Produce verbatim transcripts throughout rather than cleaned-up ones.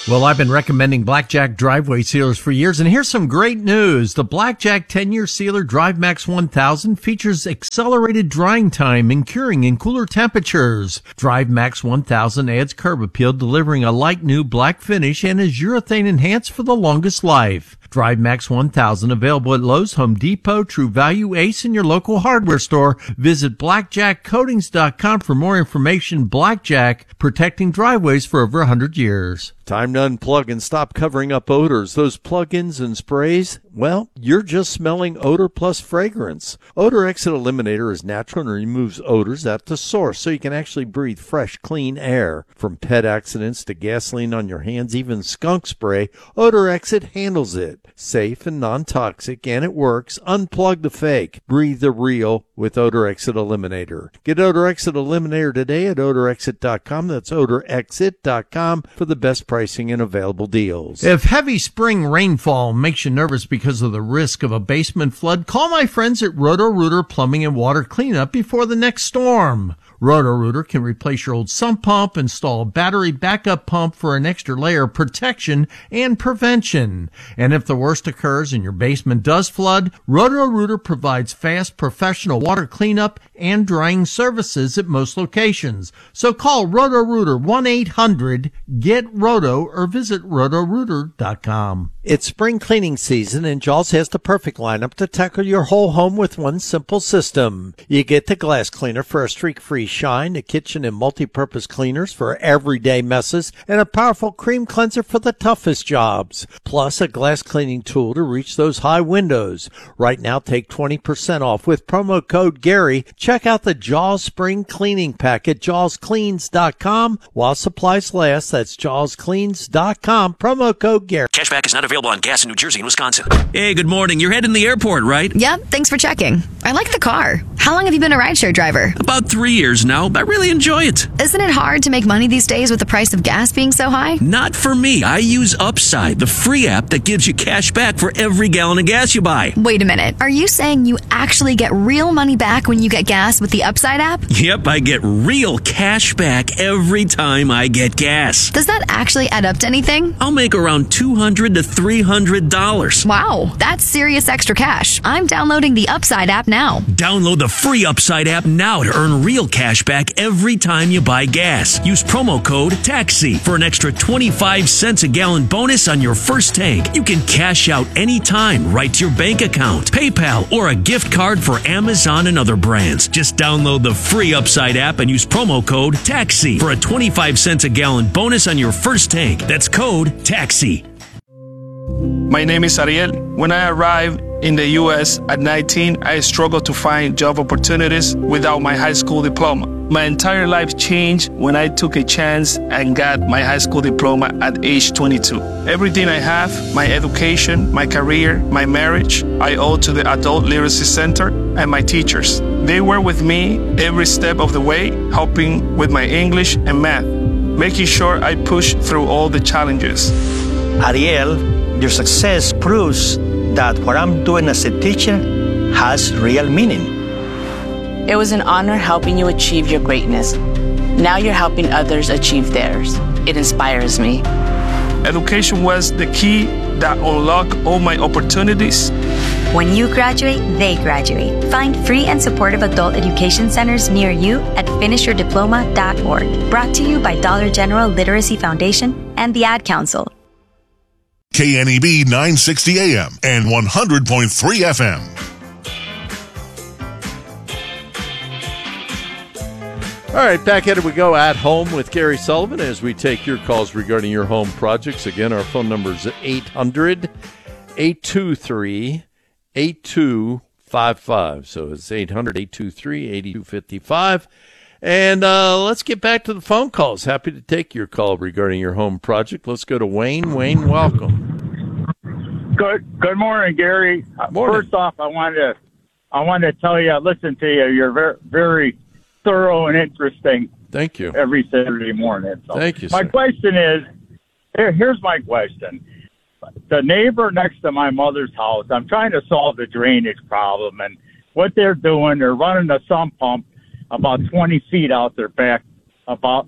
Well, I've been recommending Blackjack driveway sealers for years, and here's some great news. The Blackjack ten-year sealer DriveMax one thousand features accelerated drying time and curing in cooler temperatures. DriveMax one thousand adds curb appeal, delivering a light new black finish, and is urethane enhanced for the longest life. DriveMax one thousand available at Lowe's, Home Depot, True Value, Ace, and your local hardware store. Visit blackjack coatings dot com for more information. Blackjack, protecting driveways for over one hundred years. Time to unplug and stop covering up odors. Those plug-ins and sprays, well, you're just smelling odor plus fragrance. Odor Exit Eliminator is natural and removes odors at the source, so you can actually breathe fresh, clean air. From pet accidents to gasoline on your hands, even skunk spray, Odor Exit handles it. Safe and non-toxic, and it works. Unplug the fake. Breathe the real with Odor Exit Eliminator. Get Odor Exit Eliminator today at odor exit dot com. That's odor exit dot com for the best pricing and available deals. If heavy spring rainfall makes you nervous because of the risk of a basement flood, call my friends at Roto-Rooter Plumbing and Water Cleanup before the next storm. Roto-Rooter can replace your old sump pump, install a battery backup pump for an extra layer of protection and prevention. And if the worst occurs and your basement does flood, Roto-Rooter provides fast professional water cleanup and drying services at most locations. So call Roto-Rooter one eight hundred get roto or visit roto rooter dot com. It's spring cleaning season, and Jaws has the perfect lineup to tackle your whole home with one simple system. You get the glass cleaner for a streak-free shine, the kitchen and multi-purpose cleaners for everyday messes, and a powerful cream cleanser for the toughest jobs. Plus, a glass cleaning tool to reach those high windows. Right now, take twenty percent off with promo code Gary. Check out the Jaws Spring Cleaning Pack at jaws cleans dot com while supplies last. That's jaws cleans dot com. Promo code Gary. Cashback is not available on gas in New Jersey and Wisconsin. Hey, good morning. You're heading to the airport, right? Yep, thanks for checking. I like the car. How long have you been a rideshare driver? About three years now. I really enjoy it. Isn't it hard to make money these days with the price of gas being so high? Not for me. I use Upside, the free app that gives you cash back for every gallon of gas you buy. Wait a minute. Are you saying you actually get real money back when you get gas with the Upside app? Yep, I get real cash back every time I get gas. Does that actually add up to anything? I'll make around two hundred to three hundred dollars. Wow, that's serious extra cash. I'm downloading the Upside app now. Download the free Upside app now to earn real cash back every time you buy gas. Use promo code TAXI for an extra twenty-five cents a gallon bonus on your first tank. You can cash out anytime right to your bank account, PayPal, or a gift card for Amazon and other brands. Just download the free Upside app and use promo code TAXI for a twenty-five cents a gallon bonus on your first tank. That's code TAXI. My name is Ariel. When I arrived in the U S at nineteen, I struggled to find job opportunities without my high school diploma. My entire life changed when I took a chance and got my high school diploma at age twenty-two. Everything I have, my education, my career, my marriage, I owe to the Adult Literacy Center and my teachers. They were with me every step of the way, helping with my English and math, making sure I pushed through all the challenges. Ariel, your success proves that what I'm doing as a teacher has real meaning. It was an honor helping you achieve your greatness. Now you're helping others achieve theirs. It inspires me. Education was the key that unlocked all my opportunities. When you graduate, they graduate. Find free and supportive adult education centers near you at finish your diploma dot org. Brought to you by Dollar General Literacy Foundation and the Ad Council. K N E B nine sixty A M and one hundred point three F M. All right, back at it we go at home with Gary Sullivan as we take your calls regarding your home projects. Again, our phone number is eight hundred, eight two three, eight two five five. So it's eight hundred, eight two three, eight two five five. And uh, let's get back to the phone calls. Happy to take your call regarding your home project. Let's go to Wayne. Wayne, welcome. Good Good morning, Gary. Morning. First off, I wanted to I wanted to tell you, I listen to you. You're very, very thorough and interesting. Thank you. Every Saturday morning. So Thank you, My sir. question is, here, here's my question. The neighbor next to my mother's house, I'm trying to solve the drainage problem, and what they're doing, they're running a sump pump about twenty feet out their back, about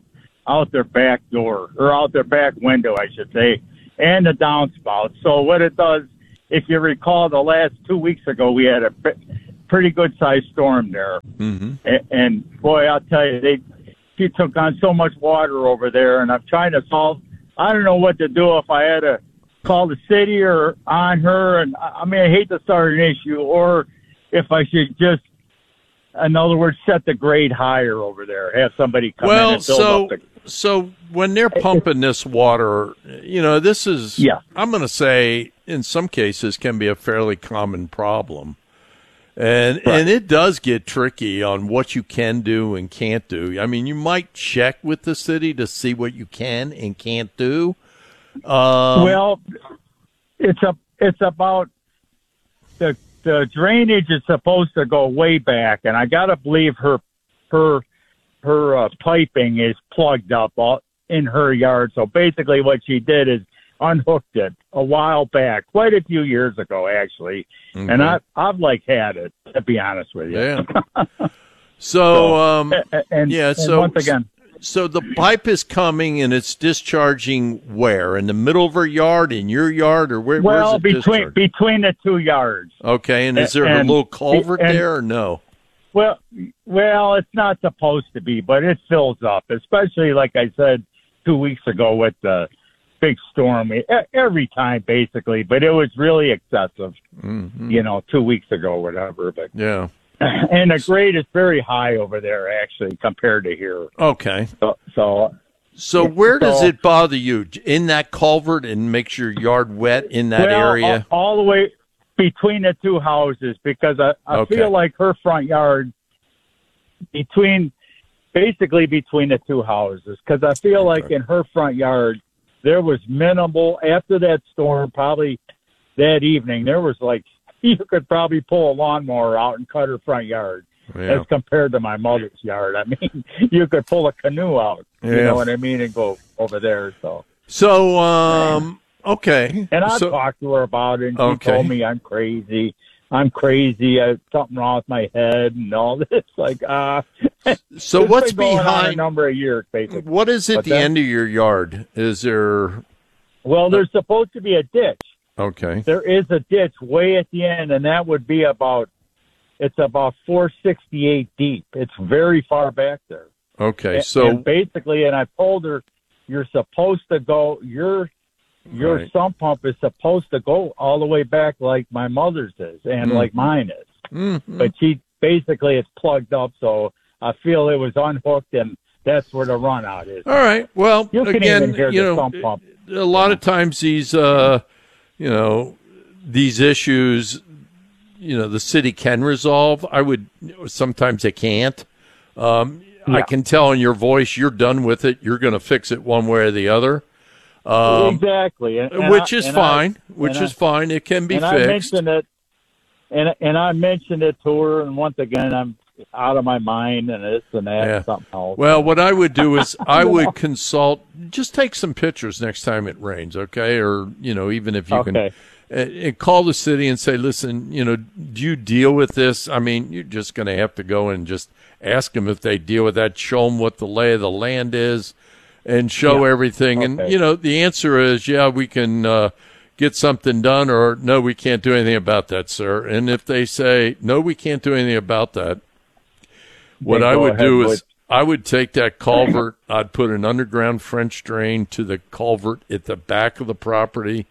out their back door, or out their back window, I should say, and the downspout. So what it does, if you recall, the last two weeks ago, we had a pretty good-sized storm there. Mm-hmm. And, and, boy, I'll tell you, they she took on so much water over there, and I'm trying to solve, I don't know what to do if I had to call the city or on her. And I mean, I hate to start an issue, or if I should just, in other words, set the grade higher over there, have somebody come well, in and build so, up the... so when they're pumping this water, you know, this is, yeah. I'm going to say, in some cases, can be a fairly common problem. And right. and it does get tricky on what you can do and can't do. I mean, you might check with the city to see what you can and can't do. Um, well, it's a it's about the the drainage is supposed to go way back, and I gotta believe her her her uh, piping is plugged up all in her yard. So basically, what she did is unhooked it a while back, quite a few years ago, actually. Okay. And I, I've like had it, to be honest with you. Yeah. so, um, and, and, yeah. And so once again, so the pipe is coming and it's discharging where? In the middle of her yard, in your yard, or where? Well, where's it between discharged? between the two yards. Okay, and is there and, a little culvert and, there or no? Well, well, it's not supposed to be, but it fills up, especially like I said two weeks ago with the big storm every time, basically, but it was really excessive, mm-hmm. you know, two weeks ago, whatever. But yeah, and the grade is very high over there, actually, compared to here. Okay, so so, so where so, does it bother you? In that culvert and makes your yard wet in that well, area? All, all the way between the two houses, because I, I okay. feel like her front yard between, basically between the two houses, because I feel okay. like in her front yard, there was minimal, after that storm, probably that evening, there was like, you could probably pull a lawnmower out and cut her front yard yeah. as compared to my mother's yard. I mean, you could pull a canoe out, yeah. you know what I mean, and go over there. So, so um, okay. And I so, talked to her about it, and she okay. told me I'm crazy. I'm crazy. I have something wrong with my head and all this. Like, uh, so what's been going behind on a number of years, basically. What is at but the then, end of your yard? Is there? Well, there's supposed to be a ditch. Okay. There is a ditch way at the end, and that would be about. It's about four sixty-eight deep. It's very far back there. Okay, and, so and basically, and I told her, you're supposed to go. Your your right. sump pump is supposed to go all the way back, like my mother's is, and mm-hmm. like mine is. Mm-hmm. But she basically it's plugged up, so I feel it was unhooked, and that's where the run out is. All right. Well, you can again, even hear you the know, sump pump. a lot of times these, uh, you know, these issues, you know, the city can resolve. I would sometimes they can't. Um, yeah. I can tell in your voice you're done with it. You're going to fix it one way or the other. Um, exactly, and, and which I, is and fixed. I, Which is I, fine. It can be and fixed. I mentioned it, and and I mentioned it to her, and once again, I'm out of my mind, and this and that, yeah. and something else. Well, what I would do is I would consult. Just take some pictures next time it rains, okay? Or you know, even if you okay. can, and call the city and say, listen, you know, do you deal with this? I mean, you're just going to have to go and just ask them if they deal with that. Show them what the lay of the land is. And show yeah. everything. Okay. And, you know, the answer is, yeah, we can uh, get something done, or no, we can't do anything about that, sir. And if they say, no, we can't do anything about that, what I would do is with- I would take that culvert, I'd put an underground French drain to the culvert at the back of the property.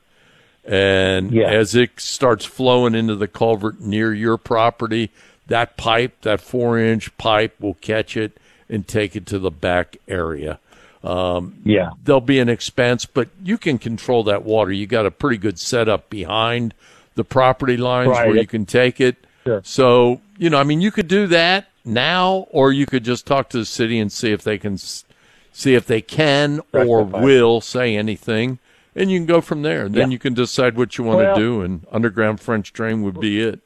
And yeah. as it starts flowing into the culvert near your property, that pipe, that four-inch pipe will catch it and take it to the back area. Um, yeah, there'll be an expense, but you can control that water. You got a pretty good setup behind the property lines right. where you can take it. Sure. So, you know, I mean, you could do that now, or you could just talk to the city and see if they can, see if they can or Rectify. will say anything, and you can go from there. Then yeah. you can decide what you want well, to do, and underground French drain would be it.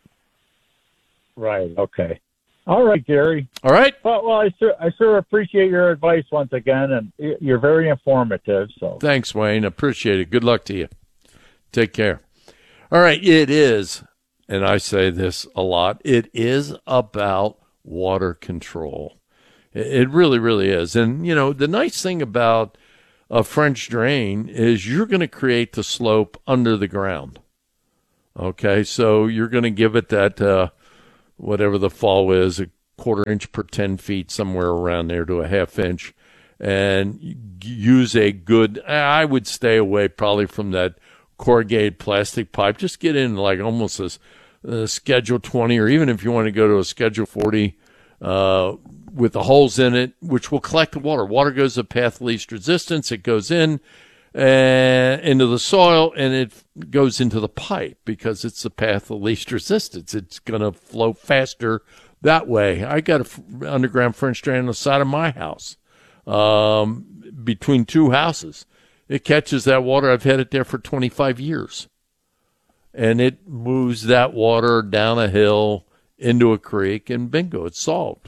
Right. Okay. All right, Gary. All right. Well, well, I sure, I sure appreciate your advice once again, and you're very informative. So thanks, Wayne. Appreciate it. Good luck to you. Take care. All right. It is, and I say this a lot, it is about water control. It really, really is. And, you know, the nice thing about a French drain is you're going to create the slope under the ground. Okay, so you're going to give it that, uh, whatever the fall is, a quarter inch per ten feet, somewhere around there to a half inch, and use a good, I would stay away probably from that corrugated plastic pipe. Just get in like almost a, a Schedule twenty, or even if you want to go to a Schedule forty, uh, with the holes in it, which will collect the water. Water goes the path of least resistance. It goes in and into the soil, and it goes into the pipe because it's the path of least resistance. It's going to flow faster that way. I got an underground French drain on the side of my house, um, between two houses. It catches that water. I've had it there for twenty-five years, and it moves that water down a hill into a creek, and bingo, it's solved.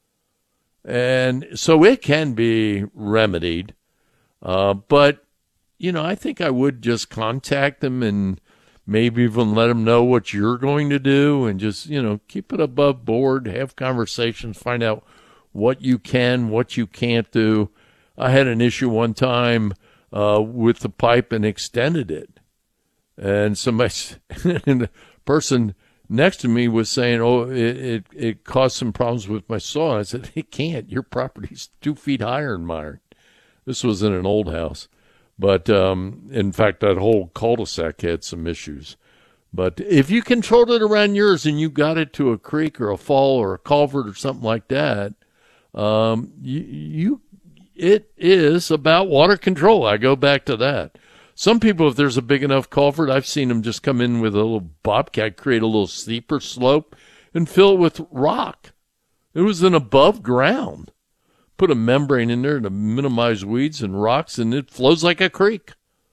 And so it can be remedied, uh, but, you know, I think I would just contact them and maybe even let them know what you're going to do, and just, you know, keep it above board, have conversations, find out what you can, what you can't do. I had an issue one time uh, with the pipe and extended it, and somebody, and the person next to me was saying, oh, it, it, it caused some problems with my saw. I said, it can't. Your property's two feet higher than mine. This was in an old house. But, um, in fact, that whole cul-de-sac had some issues. But if you controlled it around yours and you got it to a creek or a fall or a culvert or something like that, um, you, you it is about water control. I go back to that. Some people, if there's a big enough culvert, I've seen them just come in with a little bobcat, create a little steeper slope, and fill it with rock. It was an above ground. Put a membrane in there to minimize weeds and rocks, and it flows like a creek.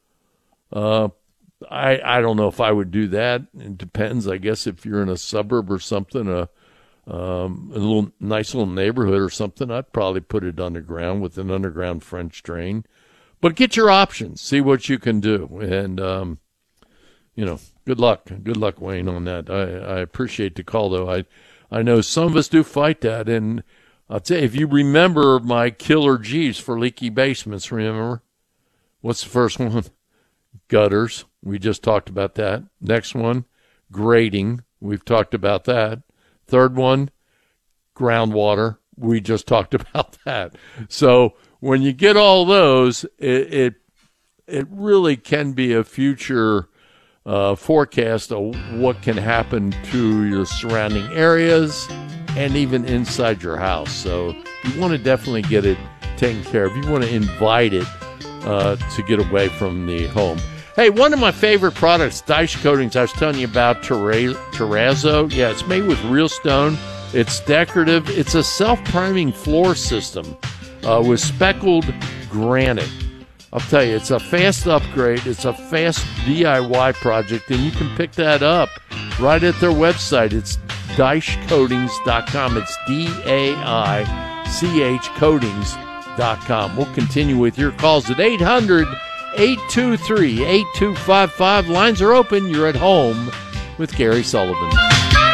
Uh, I I don't know if I would do that. It depends, I guess, if you're in a suburb or something, a, um, a little nice little neighborhood or something, I'd probably put it underground with an underground French drain. But get your options, see what you can do, and, um, you know, good luck. Good luck, Wayne, on that. I, I appreciate the call, though. I, I know some of us do fight that, and I'll tell you, if you remember my killer G's for leaky basements, remember? What's the first one? Gutters. We just talked about that. Next one, grading. We've talked about that. Third one, groundwater. We just talked about that. So when you get all those, it it, it really can be a future uh, forecast of what can happen to your surrounding areas and even inside your house. So you want to definitely get it taken care of. You want to invite it uh, to get away from the home. Hey, one of my favorite products, Dyche Coatings, I was telling you about Terrazzo. Yeah, it's made with real stone. It's decorative. It's a self-priming floor system uh, with speckled granite. I'll tell you, it's a fast upgrade. It's a fast D I Y project, and you can pick that up right at their website. It's Dyche Coatings dot com. It's D A I C H Coatings dot com. We'll continue with your calls at eight hundred, eight two three, eight two five five. Lines are open. You're at home with Gary Sullivan.